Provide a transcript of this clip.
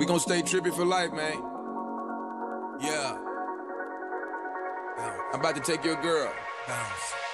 We gon' stay trippy for life, man. Yeah. I'm about to take your girl. Bounce.